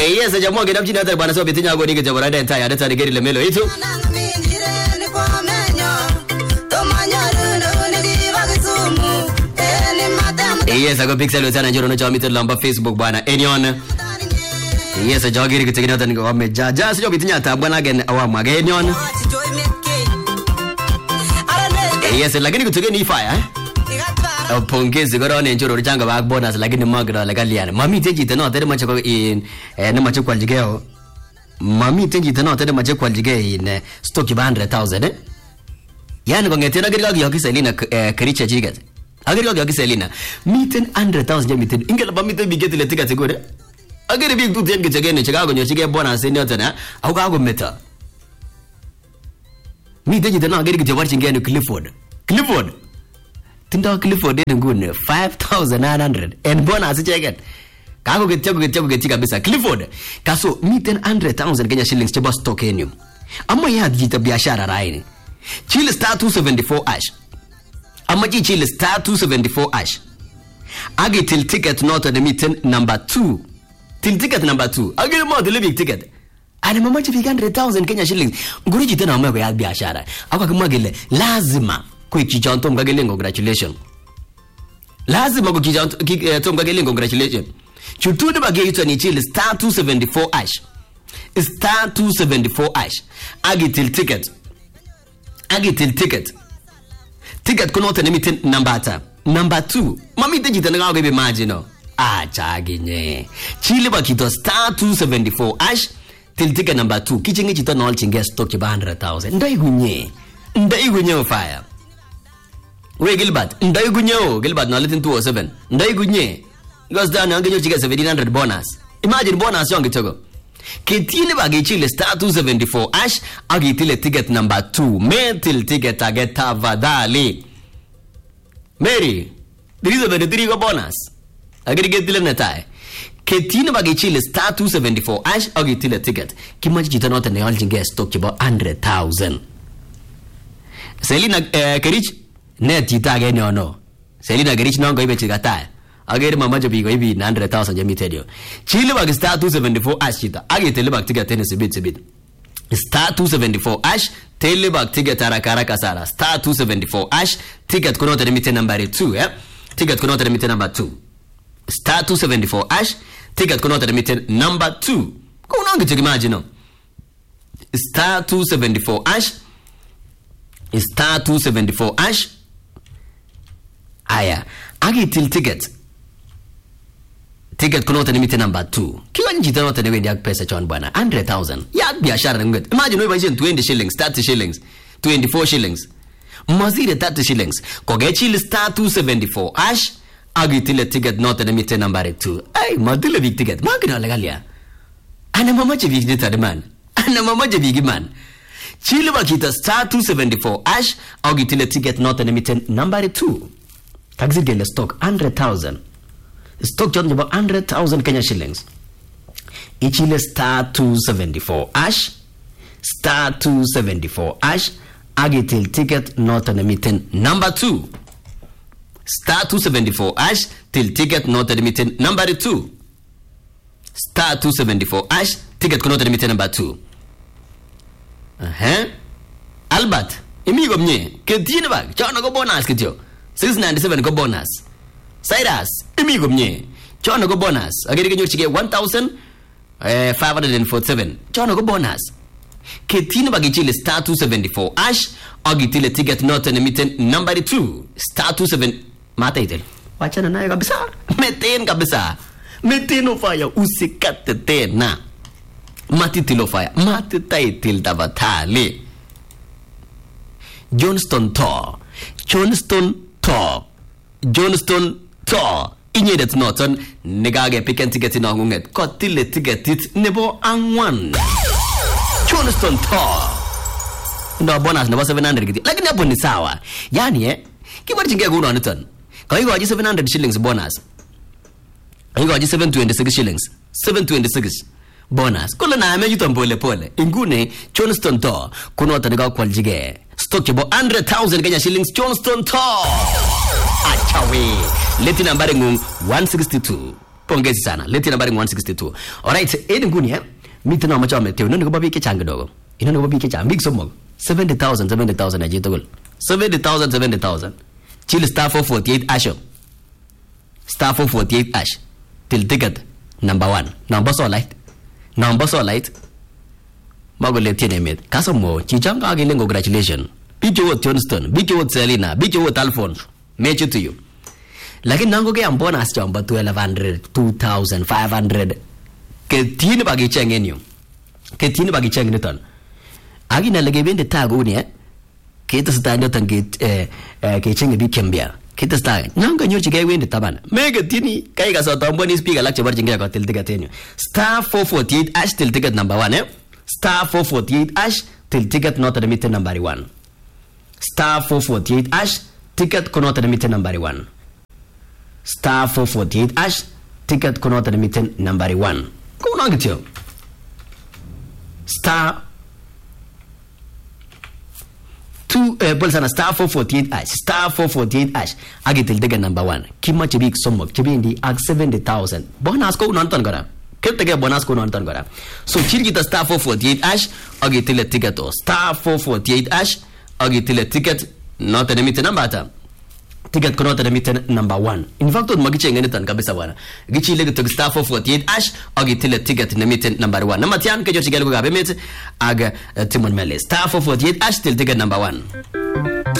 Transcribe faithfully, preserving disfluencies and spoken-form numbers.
Eh yes jamaa ngedam chini hata bwana sobe tinya goni ke jabara da entire da tare geri le melo itu. Yes, I got pixel with Sana Jono Jamit Lamba Facebook bana. Enyon. Yes, a jogger to get out and go on me. Just job it Tabana again. Our Maganion. Yes, like any to get fire. A punkis got on into the jungle back bonus like in the Magra like Alian. Mammy take it not very much in and much quality. Mammy take it not very much quality in Stocky Bandre thousand. Yan going to get a yogi Selina Karicha Jigat. Agari yogi Selina. Meeting one hundred thousand meeting. Ingela Bamito be getting a ticket to go there. I get a big two tickets again in Chicago, you get bonus in Yotana. How go meta? Me think you did not get to watching again to Clifford. Clifford. Tinda Clifford didn't go five thousand nine hundred and bonus check. Kago get to get to get Bisa Clifford. Caso meeting one hundred thousand Kenya shillings to bus tokenium. Amma yad Gita Biashara Rain. Chile star two seventy-four ash. Amaji Chile star two seventy-four ash. Agi till ticket not at the meeting number two. Till ticket number two. I get more the living ticket. And a much of one hundred thousand Kenya shillings. Guruji tena umego ya biashara. Ako kumagile lazima kuikicha Tom Gageling congratulations. Lazima kuikicha Tom Gageling congratulations. Chutude bage yitu ni Chile star two seventy-four ash. Star two seventy-four ash. Agi till ticket. Agi till ticket. Ticket kuno tena meeting number ta. Number two. Mami teji tena ngawe be margino. Ah, chaginye. Chile bakito star two seventy-four ash till ticket number two. Kichingi chito na all chinge stock ba one hundred thousand. Ndai gunye. Ndai gunye fire. We Gilbert, ndai gunye o. Gilbert na letin two oh seven. Ndai gunye. Goes down and get seventeen hundred bonus. Imagine bonus yongi togo. Kitile bagi Chile star two seventy-four ash agi tile ticket number two. Me till ticket ageta vadali. Mary, there is a very three bonus. Agri get tile netai. Ketine bagi Chile star two seventy-four ash agi tile ticket. Kimaji jita not and the all guest talk about one hundred thousand. Selina uh, Kerich net jita again or no. Selina Kerich no go ibe chigata. Agere mama jobi go ibi one hundred thousand jami tedio. Chile bagi star two seventy-four ash jita. Agi tile bagi ticket tennis bit bit. Star two seventy-four ash tele bag ticket arakara kasara. Star two seventy-four ash ticket kuno te meeting number two eh. Ticket kuno te meeting number two. Star two seventy-four ash ticket kuno te meeting number two. Kuno ngi imagine. Star two seventy-four ash. Star two seventy-four ash. Aya. Agi till ticket. Ticket kuno te meeting number two. Kiwa njita no te wendi yak pesa chon bwana one hundred thousand. Yak biashara nget. Imagine we buy twenty shillings, thirty shillings, twenty-four shillings. Mazire thirty shillings. Koge Chile star two seventy-four ash agi tile ticket no te meeting number two. Ay, madile big ticket. Magina legalia. Ana mama je big data man. Ana mama je big man. Chile bakita star two seventy-four ash agi tile ticket no te meeting number two. Taxi gele stock one hundred thousand. Stock charge about one hundred thousand Kenya shillings. Ichile star two seventy-four ash. Star two seventy-four ash. Agitil ticket not an meeting number two. Star two seventy-four ash. Till ticket not an meeting number two. Star two seventy-four ash. Ticket not an meeting number two. Uh-huh. Albert. Imigo mnye. Ketine bag. Chana go bonus kityo. six ninety-seven go bonus. Cyrus, amigo mnye. Chono go bonus. Agiri kenyo chike one thousand five hundred forty-seven. Chono go bonus. Ketine bagi Chile star two seventy-four ash. Agi tile ticket not and meeting number two. Star two seven. Mata itel. Wachana nayo kabisa. Meten kabisa. Meten o fire. Usikate tena. Matitilo fire. Matitaitil tabatali. Johnston Tor. Johnston Tor. Johnston Tor. Inye det noton negage piken ticket in angunget. Kotile ticket it nebo angwan. Johnston Tor. Ndo bonus nebo seven hundred kiti. Lakini hapo ni sawa. Yani eh kibari chinge kuno aniton. Kwa hiyo waji seven hundred shillings bonus. Kwa hiyo waji seven twenty-six shillings. seven twenty-six bonus. Kula na ame yuto mpole pole. Ingune Johnston Tor kuno taniga kwa jige. Stock yabo one hundred thousand Kenya shillings Johnston Tor. Achawe. Leti nambari ngung one sixty-two Pongezi sana. Leti nambari one sixty-two. Alright, edi nguni eh. Miti na macho ameteo. Nani kubabi kichang kidogo. Ina kubabi kichang. Big somog. seventy thousand, seventy thousand aje togol. seventy thousand, seventy thousand. Chill star four forty-eight asho. Star four forty-eight ash. Till ticket number one. Number so light. Number so light. Mago leti nemet. Kaso mo chichanga agile congratulations. Big you Johnston, big you Selina, big you Alphonse. Mechu to you. Lakini nango ke bonus chamba twelve hundred, two thousand, five hundred. Ke tini bagi chengen you. Ke tini bagi chengen ton. Agi na lagi bende tag uni eh. Kita stand out and get eh ke chengen bi kembia. Kita stand. Nango nyochi ke wende taban. Mega tini kai ga so tomboni speaker lak chabar jinga ko til ticket enyo. Star four forty-eight ash til ticket number one eh. Star four forty-eight ash til ticket not admitted number one. Star four forty-eight ash ticket cannot admitted number one. Star four forty-eight ash ticket cannot admitted number one. Go on get you. Star two uh, bolsana star four forty-eight ash star four forty-eight ash agitil ticket number one. Kima chibik somok chibindi ag seventy thousand. Bonus ko nonton gara. Kete bonus ko nonton gara. So chirgita star four forty-eight ash agitil ticket to star four forty-eight ash agitile ticket not admitted number ta. Ticket cannot admitted number one. In fact, magiche ngenitan kabisa bwana. Gichi lege to star four forty-eight ash agitile ticket admitted number one. Namatian ke jo chigelo gabe met aga Timon Mele. Star four forty-eight ash till ticket number one.